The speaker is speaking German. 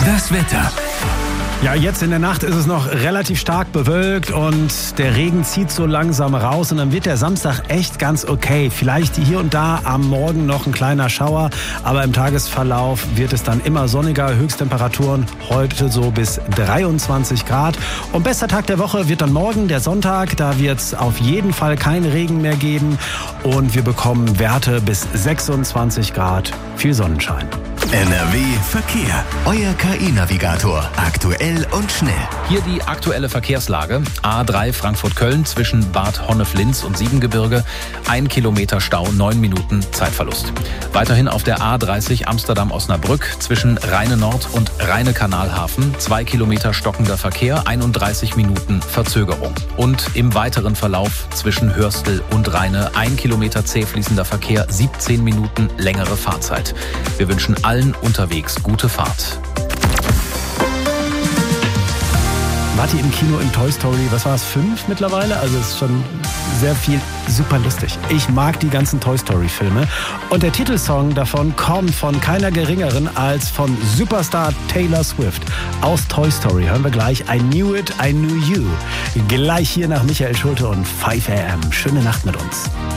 Das Wetter. Ja, jetzt in der Nacht ist es noch relativ stark bewölkt und der Regen zieht so langsam raus und dann wird der Samstag echt ganz okay. Vielleicht hier und da am Morgen noch ein kleiner Schauer, aber im Tagesverlauf wird es dann immer sonniger. Höchsttemperaturen heute so bis 23 Grad. Und bester Tag der Woche wird dann morgen, der Sonntag. Da wird es auf jeden Fall keinen Regen mehr geben und wir bekommen Werte bis 26 Grad. Viel Sonnenschein. NRW Verkehr. Euer KI-Navigator. Aktuell und schnell. Hier die aktuelle Verkehrslage. A3 Frankfurt-Köln zwischen Bad Honnef-Linz und Siebengebirge. 1 Kilometer Stau, 9 Minuten Zeitverlust. Weiterhin auf der A30 Amsterdam-Osnabrück zwischen Rheine-Nord und Rheine-Kanalhafen. 2 Kilometer stockender Verkehr, 31 Minuten Verzögerung. Und im weiteren Verlauf zwischen Hörstel und Rheine 1 Kilometer zäh fließender Verkehr, 17 Minuten längere Fahrzeit. Wir wünschen allen unterwegs gute Fahrt. Wart ihr im Kino in Toy Story, was war es, 5 mittlerweile? Also es ist schon sehr viel, super lustig. Ich mag die ganzen Toy Story Filme. Und der Titelsong davon kommt von keiner geringeren als von Superstar Taylor Swift. Aus Toy Story hören wir gleich I Knew It, I Knew You. Gleich hier nach Michael Schulte und 5 AM. Schöne Nacht mit uns.